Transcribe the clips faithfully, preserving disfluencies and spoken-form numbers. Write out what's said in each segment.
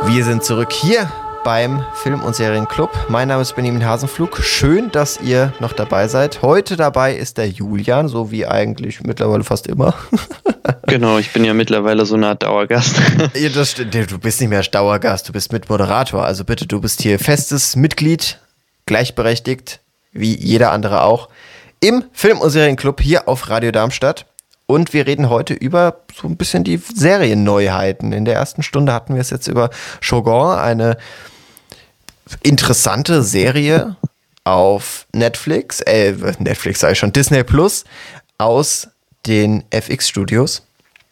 Wir sind zurück hier beim Film- und Serienclub. Mein Name ist Benjamin Hasenflug. Schön, dass ihr noch dabei seid. Heute dabei ist der Julian, so wie eigentlich mittlerweile fast immer. Genau, ich bin ja mittlerweile so eine Art Dauergast. Ja, das stimmt. Du bist nicht mehr Dauergast, du bist Mitmoderator. Also bitte, du bist hier festes Mitglied, gleichberechtigt, wie jeder andere auch, im Film- und Serienclub hier auf Radio Darmstadt. Und wir reden heute über so ein bisschen die Serienneuheiten. In der ersten Stunde hatten wir es jetzt über Shogun, eine interessante Serie auf Netflix, äh, Netflix sage ich schon, Disney Plus, aus den F X-Studios.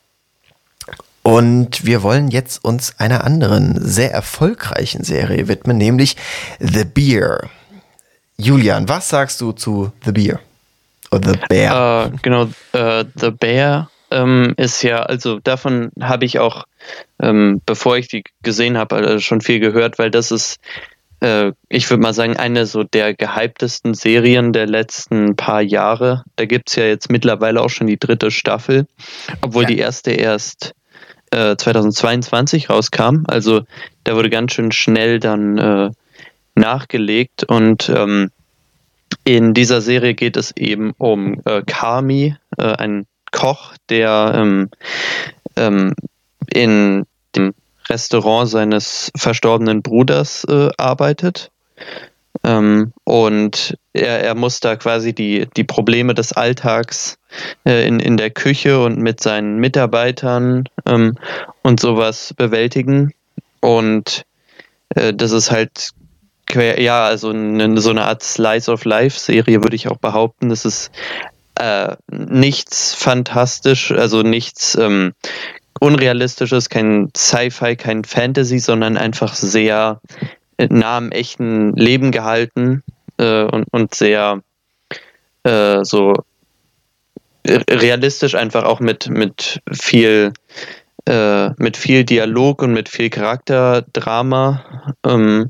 Und wir wollen jetzt uns einer anderen, sehr erfolgreichen Serie widmen, nämlich The Bear. Julian, was sagst du zu The Bear? Oder The Bear? Uh, genau, uh, The Bear ähm, ist ja, also davon habe ich auch, ähm, bevor ich die gesehen habe, also schon viel gehört, weil das ist, äh, ich würde mal sagen, eine so der gehyptesten Serien der letzten paar Jahre. Da gibt es ja jetzt mittlerweile auch schon die dritte Staffel, obwohl ja. die erste erst äh, zweitausendzweiundzwanzig rauskam. Also da wurde ganz schön schnell dann äh, nachgelegt und ähm, in dieser Serie geht es eben um äh, Kami, äh, einen Koch, der ähm, ähm, in dem Restaurant seines verstorbenen Bruders äh, arbeitet. Ähm, und er, er muss da quasi die, die Probleme des Alltags äh, in, in der Küche und mit seinen Mitarbeitern ähm, und sowas bewältigen. Und äh, das ist halt ja, also eine, so eine Art Slice-of-Life-Serie würde ich auch behaupten. Das ist äh, nichts fantastisch, also nichts ähm, Unrealistisches, kein Sci-Fi, kein Fantasy, sondern einfach sehr nah am echten Leben gehalten äh, und, und sehr äh, so realistisch, einfach auch mit, mit viel äh, mit viel Dialog und mit viel Charakterdrama. Ähm,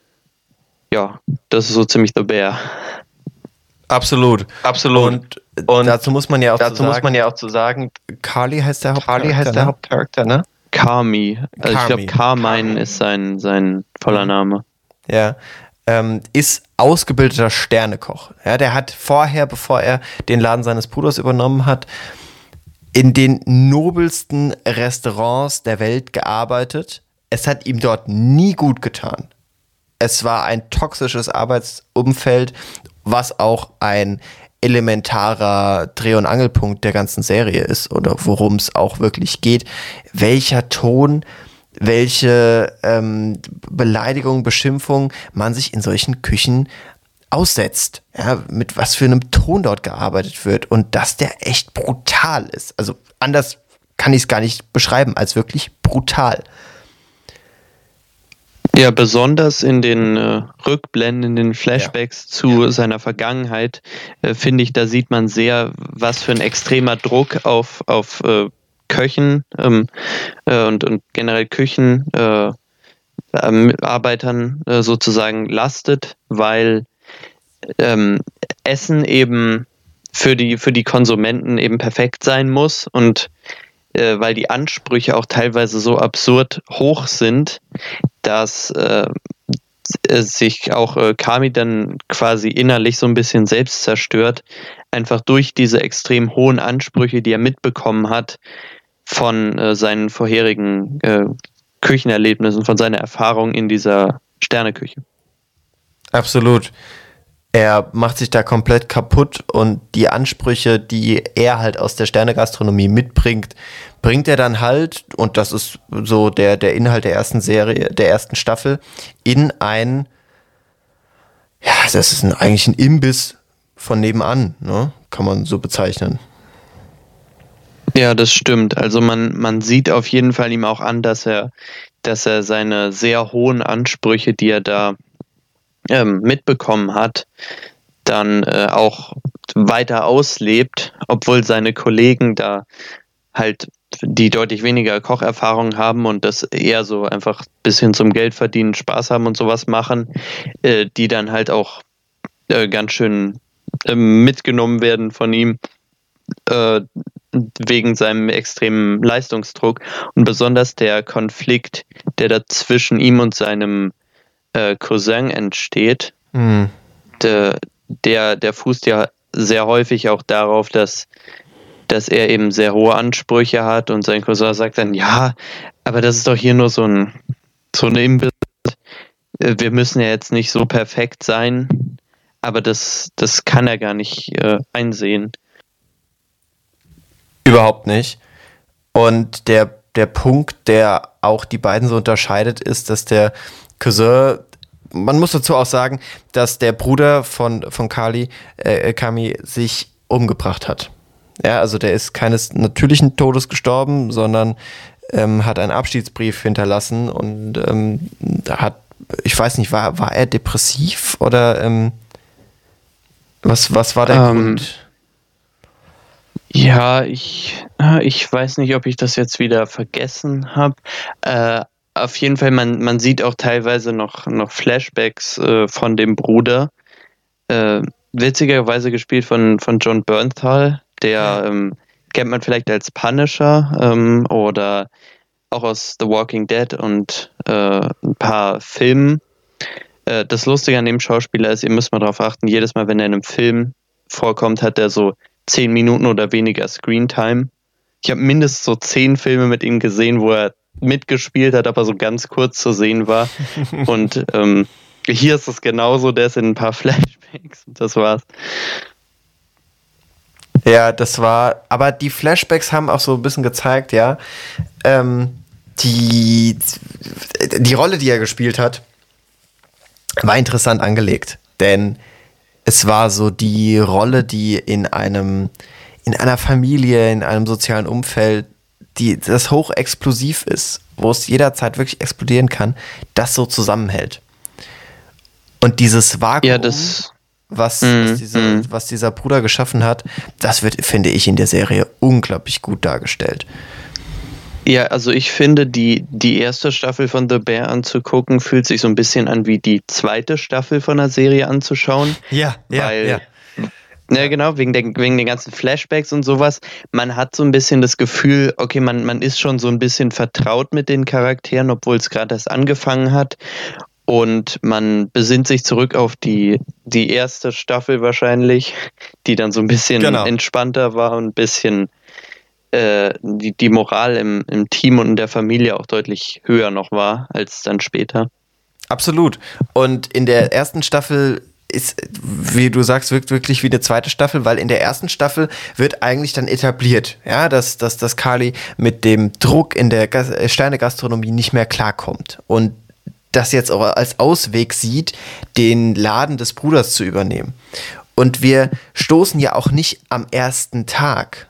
Ja, das ist so ziemlich The Bear. Absolut. Absolut. Und, und dazu muss man ja auch dazu zu sagen, muss man ja auch zu sagen, Carly heißt der Hauptcharakter. Carly heißt ne? der Hauptcharakter, ne? Kami. Also ich glaube, Carmine ist sein, sein voller Name. Ja. Ähm, ist ausgebildeter Sternekoch. Ja, der hat vorher, bevor er den Laden seines Bruders übernommen hat, in den nobelsten Restaurants der Welt gearbeitet. Es hat ihm dort nie gut getan. Es war ein toxisches Arbeitsumfeld, was auch ein elementarer Dreh- und Angelpunkt der ganzen Serie ist oder worum es auch wirklich geht. Welcher Ton, welche ähm, Beleidigung, Beschimpfung man sich in solchen Küchen aussetzt. Ja, mit was für einem Ton dort gearbeitet wird und dass der echt brutal ist. Also anders kann ich es gar nicht beschreiben als wirklich brutal. Ja, besonders in den äh, Rückblenden, in den Flashbacks ja. zu seiner Vergangenheit, äh, finde ich, da sieht man sehr, was für ein extremer Druck auf, auf äh, Köchen ähm, äh, und, und generell Küchen äh, äh, Arbeitern äh, sozusagen lastet, weil ähm, Essen eben für die, für die Konsumenten eben perfekt sein muss und äh, weil die Ansprüche auch teilweise so absurd hoch sind, dass äh, sich auch äh, Kami dann quasi innerlich so ein bisschen selbst zerstört, einfach durch diese extrem hohen Ansprüche, die er mitbekommen hat von äh, seinen vorherigen äh, Küchenerlebnissen, von seiner Erfahrung in dieser Sterneküche. Absolut. Er macht sich da komplett kaputt und die Ansprüche, die er halt aus der Sternegastronomie mitbringt, bringt er dann halt, und das ist so der, der Inhalt der ersten Serie, der ersten Staffel, in ein, ja, das ist ein, eigentlich ein Imbiss von nebenan, ne? Kann man so bezeichnen. Ja, das stimmt. Also man, man sieht auf jeden Fall ihm auch an, dass er, dass er seine sehr hohen Ansprüche, die er da ähm, mitbekommen hat, dann äh, auch weiter auslebt, obwohl seine Kollegen da halt, die deutlich weniger Kocherfahrung haben und das eher so einfach ein bisschen zum Geld verdienen, Spaß haben und sowas machen, äh, die dann halt auch äh, ganz schön äh, mitgenommen werden von ihm, äh, wegen seinem extremen Leistungsdruck und besonders der Konflikt der da zwischen ihm und seinem äh, Cousin entsteht, Mhm. der, der, der fußt ja sehr häufig auch darauf, dass, dass er eben sehr hohe Ansprüche hat und sein Cousin sagt dann, ja, aber das ist doch hier nur so ein so ein Imbiss. Äh, Wir müssen ja jetzt nicht so perfekt sein, aber das, das kann er gar nicht äh, einsehen. Überhaupt nicht. Und der, der Punkt, der auch die beiden so unterscheidet, ist, dass der Cousin, man muss dazu auch sagen, dass der Bruder von, von Kali, äh, Kami, sich umgebracht hat. Ja, also der ist keines natürlichen Todes gestorben, sondern ähm, hat einen Abschiedsbrief hinterlassen und ähm, hat, ich weiß nicht, war, war er depressiv oder ähm, was, was war der Ähm, Grund? Ja, ich, äh, ich weiß nicht, ob ich das jetzt wieder vergessen habe. Äh, auf jeden Fall, man, man sieht auch teilweise noch, noch Flashbacks äh, von dem Bruder. Äh, witzigerweise gespielt von, von John Bernthal, der ähm, kennt man vielleicht als Punisher ähm, oder auch aus The Walking Dead und äh, ein paar Filmen. Äh, das Lustige an dem Schauspieler ist, ihr müsst mal darauf achten, jedes Mal, wenn er in einem Film vorkommt, hat er so zehn Minuten oder weniger Screentime. Ich habe mindestens so zehn Filme mit ihm gesehen, wo er mitgespielt hat, aber so ganz kurz zu sehen war. Und ähm, hier ist es genauso, der ist in ein paar Flashbacks und das war's. Ja, das war, aber die Flashbacks haben auch so ein bisschen gezeigt, ja, ähm, die, die Rolle, die er gespielt hat, war interessant angelegt, denn es war so die Rolle, die in einem, in einer Familie, in einem sozialen Umfeld, die das hochexplosiv ist, wo es jederzeit wirklich explodieren kann, das so zusammenhält. Und dieses Vakuum, Ja, das. was, Mm, was, dieser, mm. was dieser Bruder geschaffen hat, das wird, finde ich, in der Serie unglaublich gut dargestellt. Ja, also ich finde, die, die erste Staffel von The Bear anzugucken, fühlt sich so ein bisschen an wie die zweite Staffel von der Serie anzuschauen. Ja, weil, ja, genau, wegen, der, wegen den ganzen Flashbacks und sowas. Man hat so ein bisschen das Gefühl, okay, man, man ist schon so ein bisschen vertraut mit den Charakteren, obwohl es gerade erst angefangen hat. Und man besinnt sich zurück auf die, die erste Staffel wahrscheinlich, die dann so ein bisschen Genau. entspannter war und ein bisschen äh, die, die Moral im, im Team und in der Familie auch deutlich höher noch war als dann später. Absolut. Und in der ersten Staffel ist, wie du sagst, wirkt wirklich wie eine zweite Staffel, weil in der ersten Staffel wird eigentlich dann etabliert, ja, dass, dass, dass Kali mit dem Druck in der Gas- Sterne-Gastronomie nicht mehr klarkommt und das jetzt auch als Ausweg sieht, den Laden des Bruders zu übernehmen. Und wir stoßen ja auch nicht am ersten Tag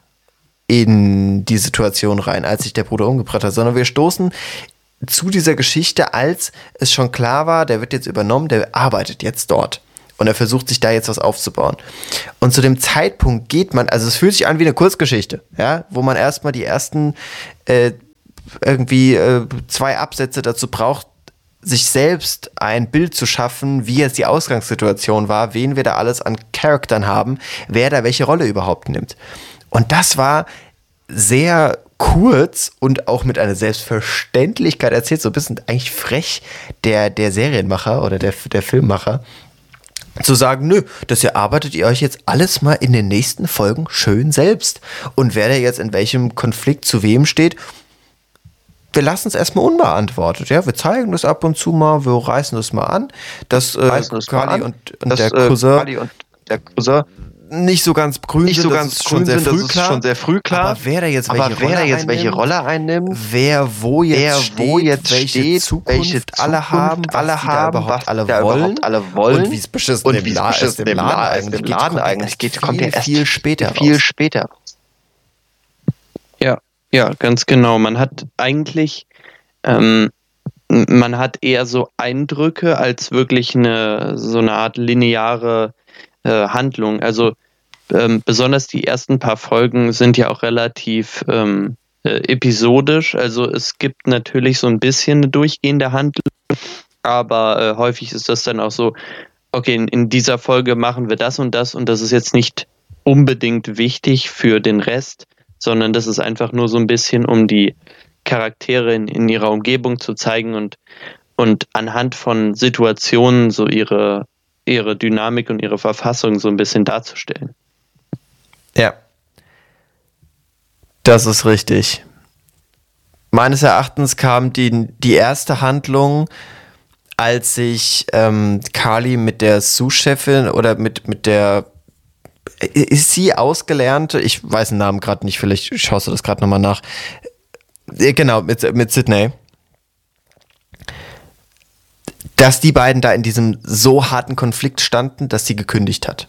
in die Situation rein, als sich der Bruder umgebracht hat, sondern wir stoßen zu dieser Geschichte, als es schon klar war, der wird jetzt übernommen, der arbeitet jetzt dort. Und er versucht sich da jetzt was aufzubauen. Und zu dem Zeitpunkt geht man, also es fühlt sich an wie eine Kurzgeschichte, ja, wo man erstmal die ersten äh, irgendwie äh, zwei Absätze dazu braucht, sich selbst ein Bild zu schaffen, wie jetzt die Ausgangssituation war, wen wir da alles an Charaktern haben, wer da welche Rolle überhaupt nimmt. Und das war sehr kurz und auch mit einer Selbstverständlichkeit erzählt, so ein bisschen eigentlich frech der, der Serienmacher oder der, der Filmmacher, zu sagen, nö, das erarbeitet ihr euch jetzt alles mal in den nächsten Folgen schön selbst. Und wer da jetzt in welchem Konflikt zu wem steht, wir lassen es erstmal unbeantwortet. Ja? Wir zeigen das ab und zu mal, wir reißen das mal an, dass äh, Kali und, und dass, der äh, Cousin Kali und der Cousin nicht so ganz grün nicht sind, so das ganz ist grün schon sehr sind, früh das ist klar. schon sehr früh klar. Aber wer da jetzt welche, Aber wer Rolle, da jetzt welche einnimmt, Rolle einnimmt, wer wo jetzt wer steht, wo jetzt welche steht, Zukunft welche alle Zukunft haben, was alle die da haben, überhaupt was alle die da wollen, überhaupt alle wollen und wie es beschissen und im wie es La- beschissen es dem im Laden La- es eigentlich dem geht, Laden kommt eigentlich erst geht, kommt viel, der erst viel später viel raus. später. Ja, ja, ganz genau. Man hat eigentlich, ähm, man hat eher so Eindrücke als wirklich eine so eine Art lineare äh, Handlung. Also ähm, besonders die ersten paar Folgen sind ja auch relativ ähm, äh, episodisch. Also es gibt natürlich so ein bisschen eine durchgehende Handlung, aber äh, häufig ist das dann auch so, okay, in, in dieser Folge machen wir das und das und das ist jetzt nicht unbedingt wichtig für den Rest, sondern das ist einfach nur so ein bisschen, um die Charaktere in, in ihrer Umgebung zu zeigen und, und anhand von Situationen so ihre, ihre Dynamik und ihre Verfassung so ein bisschen darzustellen. Ja. Das ist richtig. Meines Erachtens kam die, die erste Handlung, als sich ähm, Carly mit der Sous-Chefin oder mit, mit der, ist sie ausgelernte, ich weiß den Namen gerade nicht, vielleicht schaust du das gerade nochmal nach, genau, mit, mit Sydney, dass die beiden da in diesem so harten Konflikt standen, dass sie gekündigt hat.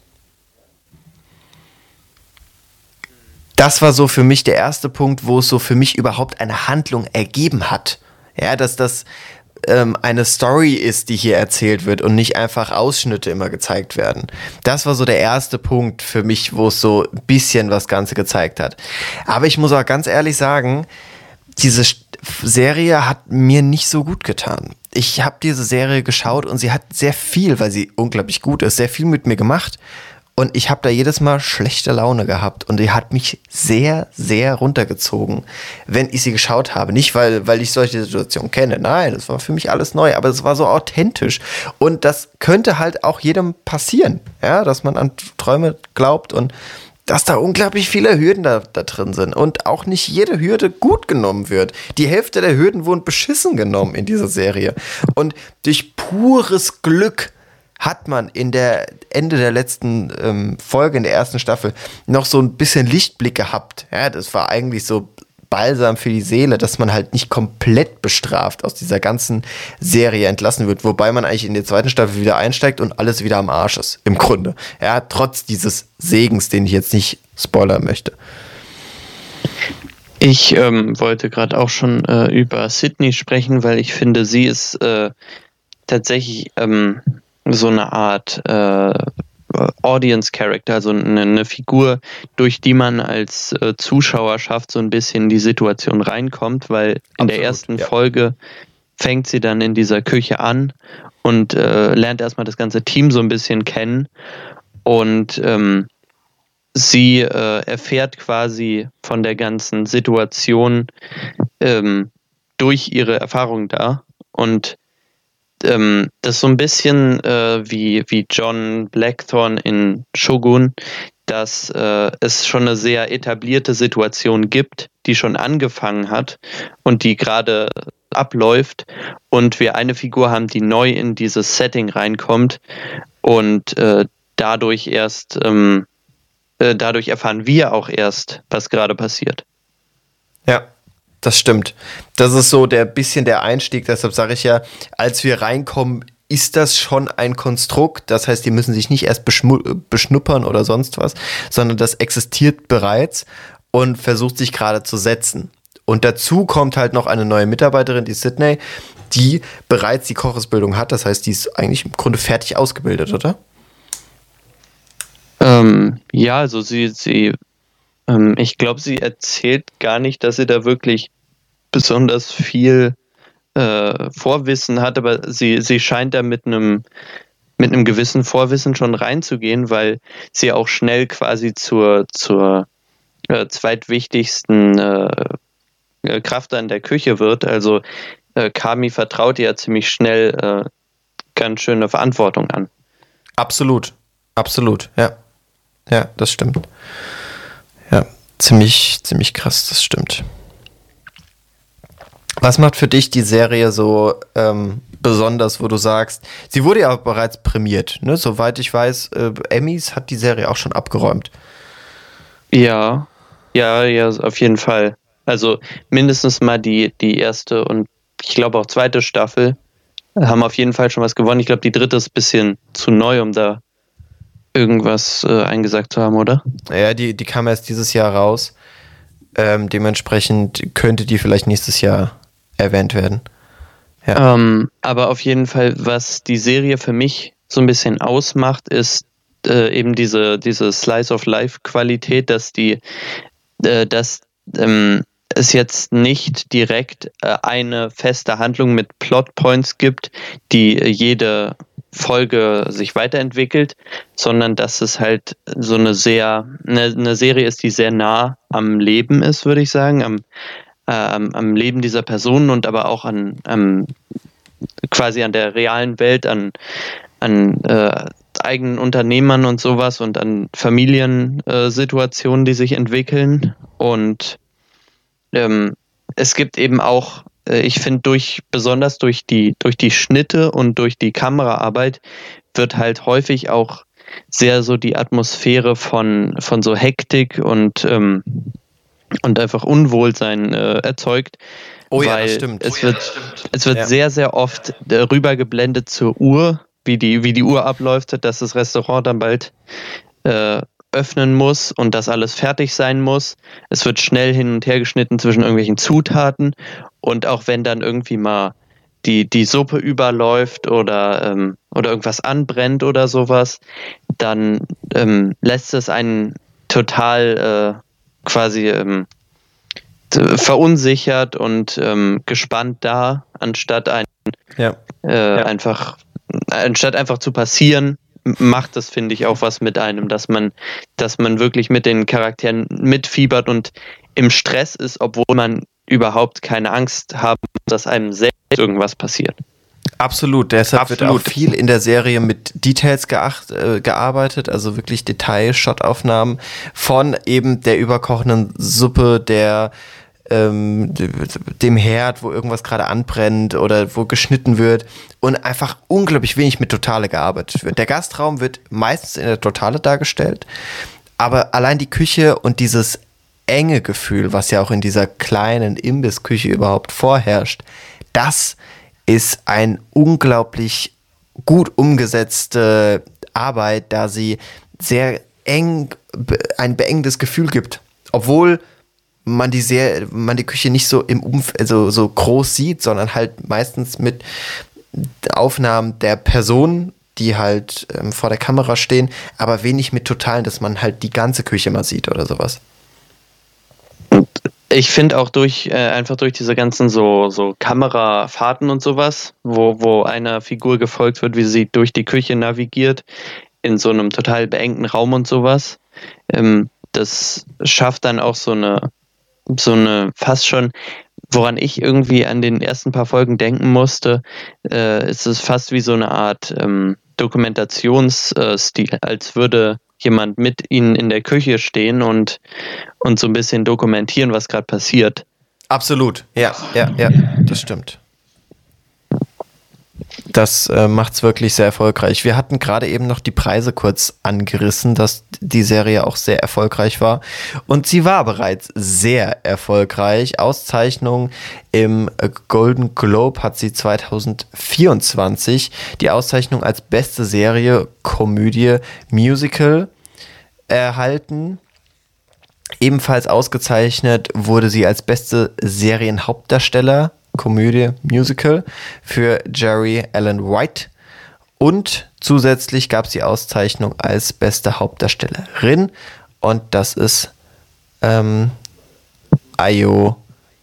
Das war so für mich der erste Punkt, wo es so für mich überhaupt eine Handlung ergeben hat. Ja, dass das ähm, eine Story ist, die hier erzählt wird und nicht einfach Ausschnitte immer gezeigt werden. Das war so der erste Punkt für mich, wo es so ein bisschen was Ganze gezeigt hat. Aber ich muss auch ganz ehrlich sagen, diese Serie hat mir nicht so gut getan. Ich habe diese Serie geschaut und sie hat sehr viel, weil sie unglaublich gut ist, sehr viel mit mir gemacht. Und ich habe da jedes Mal schlechte Laune gehabt und die hat mich sehr, sehr runtergezogen, wenn ich sie geschaut habe. Nicht, weil, weil ich solche Situationen kenne, nein, das war für mich alles neu, aber es war so authentisch. Und das könnte halt auch jedem passieren, ja, dass man an Träume glaubt und dass da unglaublich viele Hürden da, da drin sind und auch nicht jede Hürde gut genommen wird. Die Hälfte der Hürden wurden beschissen genommen in dieser Serie. Und durch pures Glück hat man in der Ende der letzten ähm, Folge, in der ersten Staffel, noch so ein bisschen Lichtblick gehabt. Ja, das war eigentlich so Balsam für die Seele, dass man halt nicht komplett bestraft aus dieser ganzen Serie entlassen wird, wobei man eigentlich in der zweiten Staffel wieder einsteigt und alles wieder am Arsch ist, im Grunde. Ja, trotz dieses Segens, den ich jetzt nicht spoilern möchte. Ich ähm, wollte gerade auch schon äh, über Sydney sprechen, weil ich finde, sie ist äh, tatsächlich ähm, so eine Art äh, Audience Character, also eine, eine Figur, durch die man als äh, Zuschauerschaft so ein bisschen in die Situation reinkommt, weil in Absolut, der ersten ja. Folge fängt sie dann in dieser Küche an und äh, lernt erstmal das ganze Team so ein bisschen kennen und ähm, sie äh, erfährt quasi von der ganzen Situation ähm, durch ihre Erfahrung da und ähm, das ist so ein bisschen äh, wie, wie John Blackthorne in Shogun, dass äh, es schon eine sehr etablierte Situation gibt, die schon angefangen hat und die gerade abläuft und wir eine Figur haben, die neu in dieses Setting reinkommt und äh, dadurch erst ähm, äh, dadurch erfahren wir auch erst, was gerade passiert. Ja, das stimmt. Das ist so der bisschen der Einstieg, deshalb sage ich ja, als wir reinkommen, ist das schon ein Konstrukt, das heißt, die müssen sich nicht erst beschmu- beschnuppern oder sonst was, sondern das existiert bereits und versucht sich gerade zu setzen. Und dazu kommt halt noch eine neue Mitarbeiterin, die Sydney, die bereits die Kochausbildung hat, das heißt, die ist eigentlich im Grunde fertig ausgebildet, oder? Ähm, ja, also sie, sie ähm, ich glaube, sie erzählt gar nicht, dass sie da wirklich besonders viel äh, Vorwissen hat, aber sie, sie scheint da mit einem mit einem gewissen Vorwissen schon reinzugehen, weil sie auch schnell quasi zur, zur äh, zweitwichtigsten äh, Kraft in der Küche wird. Also äh, Kami vertraut ihr ja ziemlich schnell äh, ganz schöne Verantwortung an. Absolut, absolut, ja. Ja, das stimmt. Ja, ziemlich, ziemlich krass, das stimmt. Was macht für dich die Serie so ähm, besonders, wo du sagst, sie wurde ja bereits prämiert, ne? Soweit ich weiß, äh, Emmys hat die Serie auch schon abgeräumt. Ja, ja, ja, auf jeden Fall. Also mindestens mal die, die erste und ich glaube auch zweite Staffel haben auf jeden Fall schon was gewonnen. Ich glaube, die dritte ist ein bisschen zu neu, um da irgendwas äh, eingesagt zu haben, oder? Ja, die, die kam erst dieses Jahr raus. Ähm, dementsprechend könnte die vielleicht nächstes Jahr erwähnt werden. Ja. Ähm, aber auf jeden Fall, was die Serie für mich so ein bisschen ausmacht, ist äh, eben diese, diese Slice-of-Life-Qualität, dass die, äh, dass ähm, es jetzt nicht direkt äh, eine feste Handlung mit Plotpoints gibt, die äh, jede Folge sich weiterentwickelt, sondern dass es halt so eine sehr, eine, eine Serie ist, die sehr nah am Leben ist, würde ich sagen, am, äh, am, am Leben dieser Personen und aber auch an, an quasi an der realen Welt, an, an äh, eigenen Unternehmern und sowas und an Familiensituationen, äh, die sich entwickeln. Und ähm, es gibt eben auch, äh, ich finde, durch besonders durch die, durch die Schnitte und durch die Kameraarbeit wird halt häufig auch sehr so die Atmosphäre von, von so Hektik und, ähm, und einfach Unwohlsein äh, erzeugt. Oh ja, weil das stimmt. Es Oh ja, wird, das stimmt. es wird Ja. sehr, sehr oft äh, rübergeblendet zur Uhr, wie die, wie die Uhr abläuft, dass das Restaurant dann bald äh, öffnen muss und dass alles fertig sein muss. Es wird schnell hin und her geschnitten zwischen irgendwelchen Zutaten und auch wenn dann irgendwie mal die, die Suppe überläuft oder, ähm, oder irgendwas anbrennt oder sowas, dann ähm, lässt es einen total äh, quasi ähm, verunsichert und ähm, gespannt da, anstatt ein, Ja. äh, Ja. einfach anstatt einfach zu passieren, macht das, finde ich, auch was mit einem, dass man, dass man wirklich mit den Charakteren mitfiebert und im Stress ist, obwohl man überhaupt keine Angst haben, dass einem selbst irgendwas passiert. Absolut, deshalb Absolut. wird auch viel in der Serie mit Details geacht, äh, gearbeitet, also wirklich Detail-Shot-Aufnahmen von eben der überkochenden Suppe, der ähm, dem Herd, wo irgendwas gerade anbrennt oder wo geschnitten wird und einfach unglaublich wenig mit Totale gearbeitet wird. Der Gastraum wird meistens in der Totale dargestellt, aber allein die Küche und dieses enge Gefühl, was ja auch in dieser kleinen Imbissküche überhaupt vorherrscht, das ist ein unglaublich gut umgesetzte Arbeit, da sie sehr eng, ein beengendes Gefühl gibt. Obwohl man die sehr, man die Küche nicht so im Umf- also so groß sieht, sondern halt meistens mit Aufnahmen der Personen, die halt ähm, vor der Kamera stehen, aber wenig mit Totalen, dass man halt die ganze Küche mal sieht oder sowas. Ich finde auch durch, äh, einfach durch diese ganzen so, so Kamerafahrten und sowas, wo, wo einer Figur gefolgt wird, wie sie durch die Küche navigiert, in so einem total beengten Raum und sowas, ähm, das schafft dann auch so eine, so eine fast schon, woran ich irgendwie an den ersten paar Folgen denken musste, äh, ist es fast wie so eine Art ähm, Dokumentationsstil, als würde jemand mit ihnen in der Küche stehen und, und so ein bisschen dokumentieren, was gerade passiert. Absolut, ja, ja, ja, das stimmt. Das äh, macht es wirklich sehr erfolgreich. Wir hatten gerade eben noch die Preise kurz angerissen, dass die Serie auch sehr erfolgreich war. Und sie war bereits sehr erfolgreich. Auszeichnung im Golden Globe hat sie zwanzig vierundzwanzig. Die Auszeichnung als beste Serie, Komödie, Musical erhalten. Ebenfalls ausgezeichnet wurde sie als beste Serienhauptdarsteller, Komödie, Musical, für Jerry Allen White. Und zusätzlich gab es die Auszeichnung als beste Hauptdarstellerin. Und das ist ähm, Ayo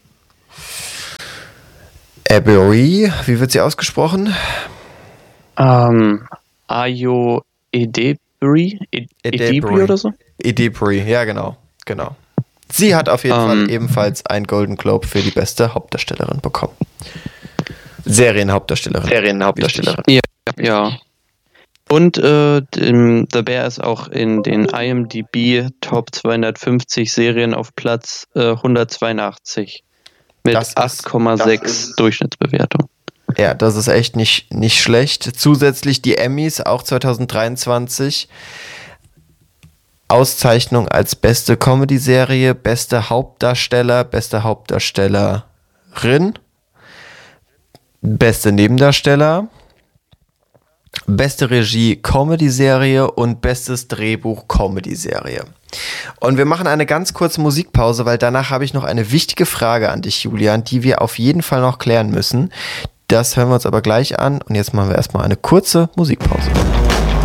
Edebiri. Wie wird sie ausgesprochen? Ähm, Ayo Edebiri? Ed- Edebiri oder so? Edebiri, ja genau, genau. Sie hat auf jeden um, Fall ebenfalls einen Golden Globe für die beste Hauptdarstellerin bekommen. Serienhauptdarstellerin. Serienhauptdarstellerin. Ja, ja. Und äh, The Bear ist auch in den I M D B Top zweihundertfünfzig Serien auf Platz äh, hundertzweiundachtzig mit acht Komma sechs Durchschnittsbewertung. Ja, das ist echt nicht, nicht schlecht. Zusätzlich die Emmys, auch zwanzig dreiundzwanzig. Auszeichnung als beste Comedy-Serie, beste Hauptdarsteller, beste Hauptdarstellerin, beste Nebendarsteller, beste Regie Comedy-Serie und bestes Drehbuch Comedy-Serie. Und wir machen eine ganz kurze Musikpause, weil danach habe ich noch eine wichtige Frage an dich, Julian, die wir auf jeden Fall noch klären müssen. Das hören wir uns aber gleich an und jetzt machen wir erstmal eine kurze Musikpause.